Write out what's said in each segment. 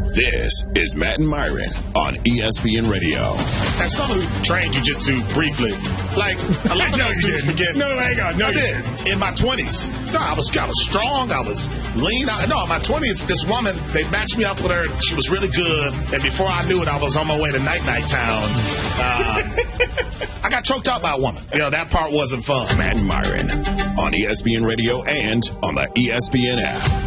This is Matt and Myron on ESPN Radio. As someone who trained jiu-jitsu briefly, like a lot of those dudes forget. No, hang on. No, I did. In my 20s. No, I was strong. I was lean. In my 20s, this woman, they matched me up with her. She was really good. And before I knew it, I was on my way to Night Town. I got choked out by a woman. That part wasn't fun. Matt and Myron on ESPN Radio and on the ESPN app.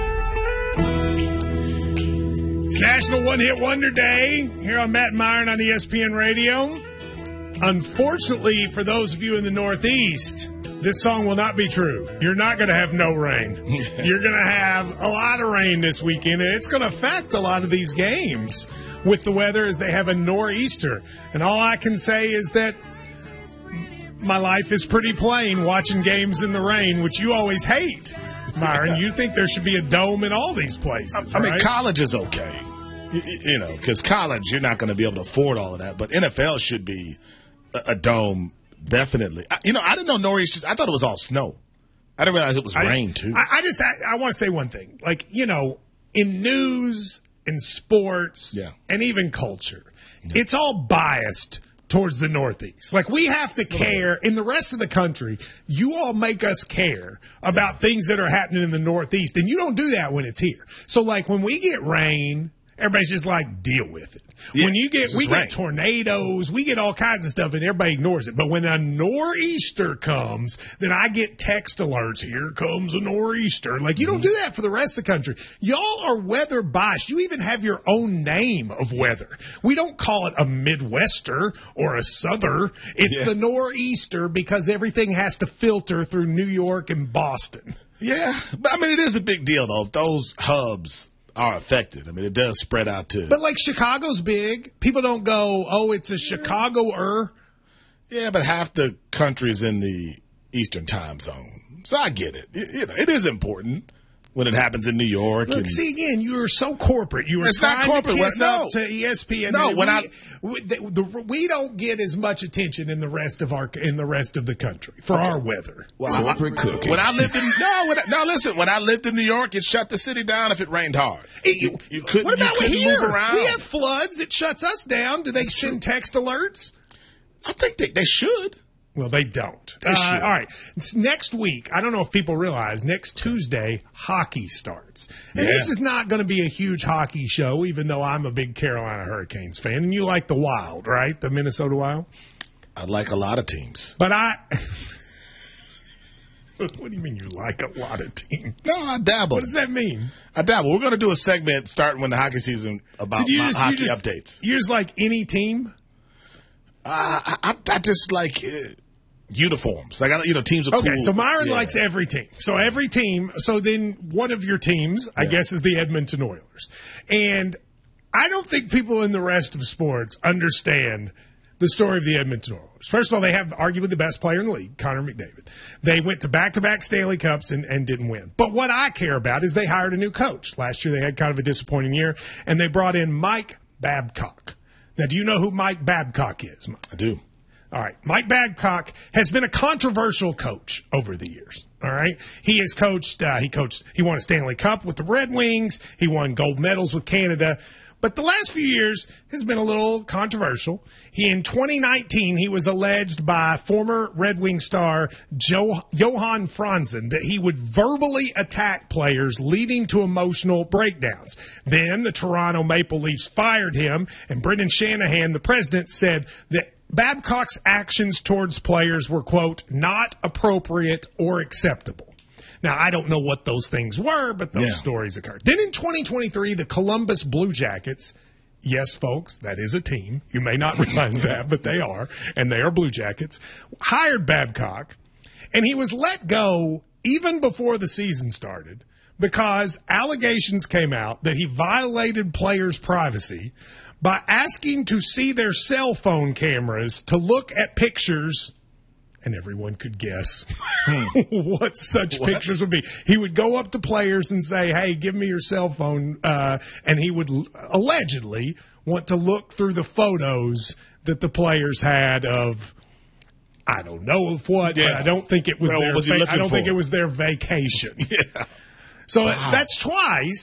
It's National One Hit Wonder Day here on Matt and Myron on ESPN Radio. Unfortunately, for those of you in the Northeast, this song will not be true. You're not going to have no rain. You're going to have a lot of rain this weekend, and it's going to affect a lot of these games with the weather as they have a nor'easter. And all I can say is that my life is pretty plain watching games in the rain, which you always hate, Myron. You think there should be a dome in all these places, I mean, college is okay. Because college, you're not going to be able to afford all of that. But NFL should be a dome, definitely. I didn't know nor'easters. I thought it was all snow. I didn't realize it was rain, too. I want to say one thing. In news, in sports, and even culture, it's all biased towards the Northeast. We have to care. In the rest of the country, you all make us care about things that are happening in the Northeast, and you don't do that when it's here. So, when we get rain, everybody's just deal with it. Yeah, when we get tornadoes, we get all kinds of stuff, and everybody ignores it. But when a nor'easter comes, then I get text alerts. Here comes a nor'easter. You don't do that for the rest of the country. Y'all are weather biased. You even have your own name of weather. We don't call it a Midwester or a Souther. It's the nor'easter because everything has to filter through New York and Boston. Yeah, but it is a big deal, though, if those hubs are affected. It does spread out too. But Chicago's big. People don't go, oh, it's a Chicago-er. Yeah, but half the country's in the Eastern time zone. So I get it. It is important when it happens in New York. Look, see, again, you're so corporate. You were trying to kiss up to ESPN. No, we don't get as much attention in the rest of the country for our weather. Corporate cooking. When I lived in when I lived in New York, it shut the city down if it rained hard. You couldn't move around. We have floods. It shuts us down. Do they send text alerts? I think they should. Well, they don't. All right. It's next week, I don't know if people realize, next Tuesday, hockey starts. And this is not going to be a huge hockey show, even though I'm a big Carolina Hurricanes fan. And you like the Wild, right? The Minnesota Wild? I like a lot of teams. But what do you mean you like a lot of teams? No, I dabble. What does that mean? I dabble. We're going to do a segment starting when the hockey season about hockey updates. You just like any team? I just like uniforms. Teams are cool. Okay, so Myron likes every team. So every team. So then one of your teams, I guess, is the Edmonton Oilers. And I don't think people in the rest of sports understand the story of the Edmonton Oilers. First of all, they have arguably the best player in the league, Connor McDavid. They went to back-to-back Stanley Cups and didn't win. But what I care about is they hired a new coach. Last year they had kind of a disappointing year, and they brought in Mike Babcock. Now, do you know who Mike Babcock is? I do. All right. Mike Babcock has been a controversial coach over the years. All right. He has coached, he won a Stanley Cup with the Red Wings. He won gold medals with Canada. But the last few years has been a little controversial. In 2019, he was alleged by former Red Wing star Johan Franzen that he would verbally attack players, leading to emotional breakdowns. Then the Toronto Maple Leafs fired him, and Brendan Shanahan, the president, said that Babcock's actions towards players were, quote, not appropriate or acceptable. Now, I don't know what those things were, but those stories occurred. Then in 2023, the Columbus Blue Jackets, yes, folks, that is a team. You may not realize that, but they are, and they are Blue Jackets, hired Babcock, and he was let go even before the season started because allegations came out that he violated players' privacy by asking to see their cell phone cameras to look at pictures. And everyone could guess what such pictures would be. He would go up to players and say, hey, give me your cell phone. And he would allegedly want to look through the photos that the players had of, I don't know of what, but I don't think it was think it was their vacation. So that's twice.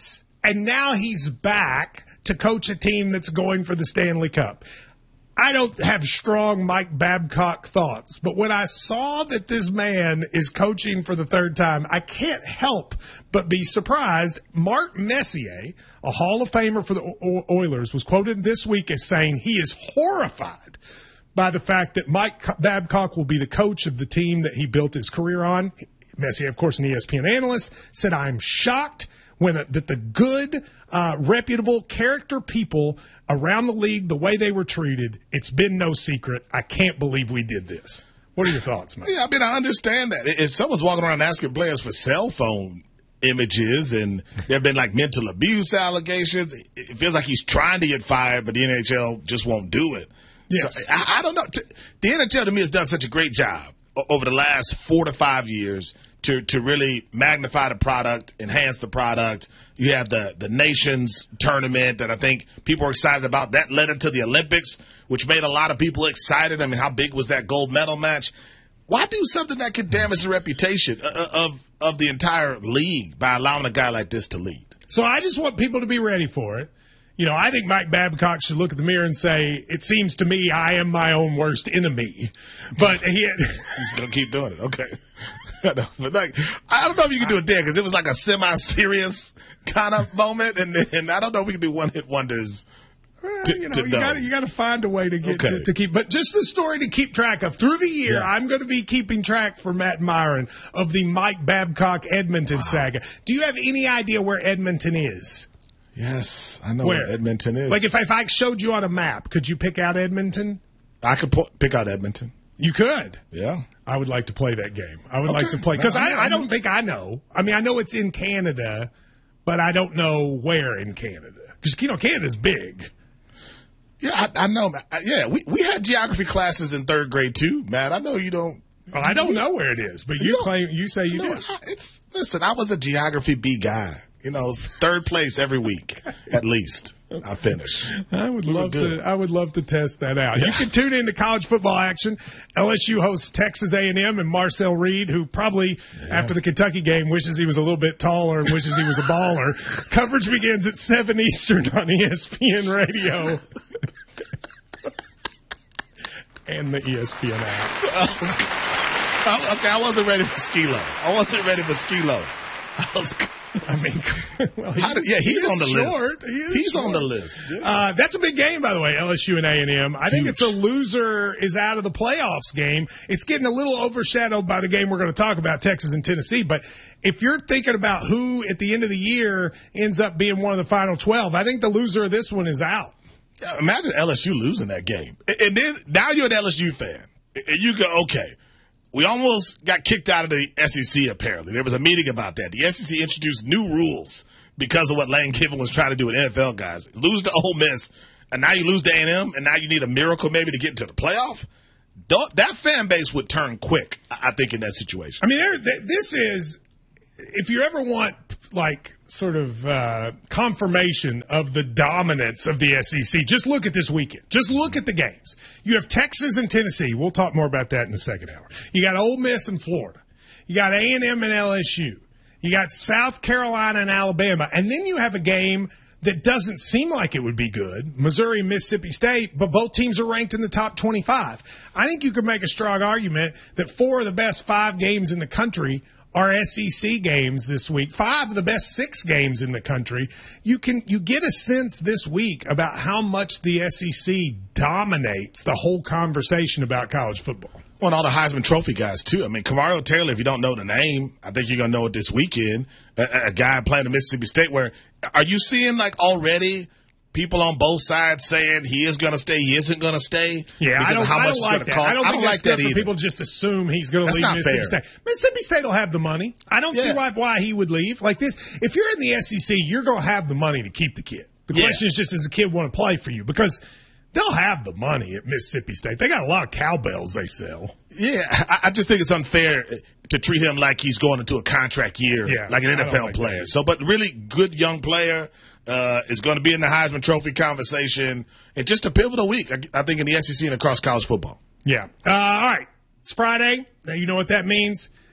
and now he's back to coach a team that's going for the Stanley Cup. I don't have strong Mike Babcock thoughts, but when I saw that this man is coaching for the third time, I can't help but be surprised. Mark Messier, a Hall of Famer for the Oilers, was quoted this week as saying he is horrified by the fact that Mike Babcock will be the coach of the team that he built his career on. Messier, of course, an ESPN analyst, said, "I'm shocked that the good, reputable character people around the league, the way they were treated, it's been no secret. I can't believe we did this." What are your thoughts, man? Yeah, I mean, I understand that. If someone's walking around asking players for cell phone images and there have been like mental abuse allegations, it feels like he's trying to get fired, but the NHL just won't do it. Yes. So, I don't know. The NHL to me has done such a great job over the last 4 to 5 years to really magnify the product, enhance the product. You have the Nations tournament that I think people are excited about. That led into the Olympics, which made a lot of people excited. I mean, how big was that gold medal match? Why do something that could damage the reputation of the entire league by allowing a guy like this to lead? So I just want people to be ready for it. You know, I think Mike Babcock should look at the mirror and say, "It seems to me I am my own worst enemy." But he's going to keep doing it. Okay. But like, I don't know if you can do it there because it was like a semi-serious kind of moment, and I don't know if we can do one-hit wonders. You got to find a way to get to keep. But just the story to keep track of through the year. Yeah. I'm going to be keeping track for Matt Myron of the Mike Babcock Edmonton saga. Do you have any idea where Edmonton is? Yes, I know where Edmonton is. Like if I showed you on a map, could you pick out Edmonton? I could pick out Edmonton. You could. Yeah. I would like to play that game. I would like to play because I don't think I know. I mean, I know it's in Canada, but I don't know where in Canada because Canada's big. Yeah, I know. Yeah, we had geography classes in third grade too, Matt. I know you don't. Well, I don't know where it is, but you say you do. Listen, I was a geography B guy. You know, third place every week at least. I finished. I would love to test that out. Yeah. You can tune in to college football action. LSU hosts Texas A&M, and Marcel Reed, who probably after the Kentucky game wishes he was a little bit taller and wishes he was a baller. Coverage begins at 7 Eastern on ESPN Radio and the ESPN app. Okay, I wasn't ready for Skee-Lo. He's on the list. He's on the list. Yeah. That's a big game, by the way, LSU and A&M. I think it's a loser is out of the playoffs game. It's getting a little overshadowed by the game we're going to talk about, Texas and Tennessee. But if you're thinking about who at the end of the year ends up being one of the final 12, I think the loser of this one is out. Yeah, imagine LSU losing that game. And then now you're an LSU fan. And you go, okay. We almost got kicked out of the SEC, apparently. There was a meeting about that. The SEC introduced new rules because of what Lane Kiffin was trying to do with NFL guys. Lose to Ole Miss, and now you lose to A&M, and now you need a miracle maybe to get into the playoff? That fan base would turn quick, I think, in that situation. I mean, this is – if you ever want, like, sort of confirmation of the dominance of the SEC, just look at this weekend. Just look at the games. You have Texas and Tennessee. We'll talk more about that in the second hour. You got Ole Miss and Florida. You got A&M and LSU. You got South Carolina and Alabama. And then you have a game that doesn't seem like it would be good, Missouri and Mississippi State, but both teams are ranked in the top 25. I think you could make a strong argument that 4 of the best 5 games in the country are SEC games this week. 5 of the best 6 games in the country. You get a sense this week about how much the SEC dominates the whole conversation about college football. Well, and all the Heisman Trophy guys, too. I mean, Kamario Taylor, if you don't know the name, I think you're going to know it this weekend. A guy playing at Mississippi State where – are you seeing, like, already – people on both sides saying he is going to stay, he isn't going to stay? Yeah, I don't like that. I don't like that either. People just assume he's going to leave Mississippi State. Mississippi State will have the money. I don't see why he would leave. Like this, if you're in the SEC, you're going to have the money to keep the kid. The question is just, does the kid want to play for you? Because they'll have the money at Mississippi State. They got a lot of cowbells they sell. Yeah, I just think it's unfair to treat him like he's going into a contract year, like an NFL player. So, but really good young player. Is going to be in the Heisman Trophy conversation. It's just a pivotal week, I think, in the SEC and across college football. Yeah. All right. It's Friday. Now you know what that means. It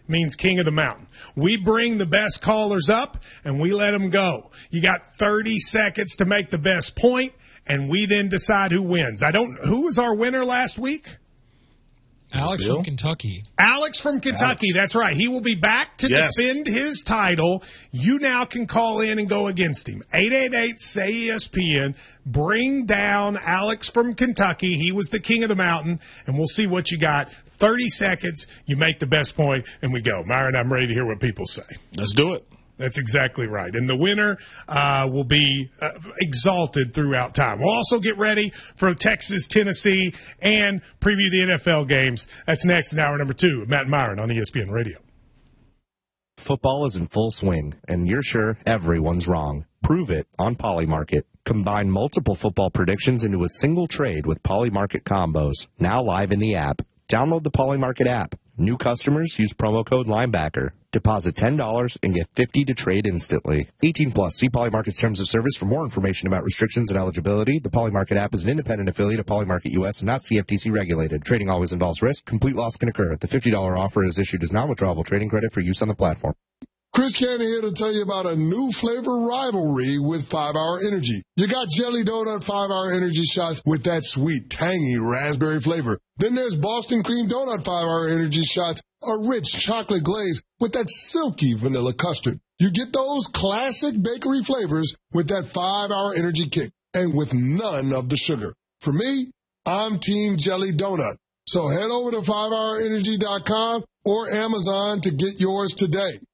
means king of the mountain. We bring the best callers up, and we let them go. You got 30 seconds to make the best point, and we then decide who wins. Who was our winner last week? Alex from Kentucky. Alex from Kentucky, that's right. He will be back to defend his title. You now can call in and go against him. 888-SAY-ESPN. Bring down Alex from Kentucky. He was the king of the mountain, and we'll see what you got. 30 seconds, you make the best point, and we go. Myron, I'm ready to hear what people say. Let's do it. That's exactly right. And the winner will be exalted throughout time. We'll also get ready for Texas, Tennessee, and preview the NFL games. That's next in hour number 2. Matt and Myron on ESPN Radio. Football is in full swing, and you're sure everyone's wrong. Prove it on Polymarket. Combine multiple football predictions into a single trade with Polymarket combos. Now live in the app. Download the Polymarket app. New customers use promo code Linebacker. Deposit $10 and get $50 to trade instantly. 18 plus. See Polymarket's terms of service for more information about restrictions and eligibility. The Polymarket app is an independent affiliate of Polymarket US and not CFTC regulated. Trading always involves risk. Complete loss can occur. The $50 offer is issued as non-withdrawable trading credit for use on the platform. Chris Cannon here to tell you about a new flavor rivalry with 5-Hour Energy. You got Jelly Donut 5-Hour Energy shots with that sweet, tangy raspberry flavor. Then there's Boston Cream Donut 5-Hour Energy shots, a rich chocolate glaze with that silky vanilla custard. You get those classic bakery flavors with that 5-Hour Energy kick and with none of the sugar. For me, I'm Team Jelly Donut. So head over to 5hourenergy.com or Amazon to get yours today.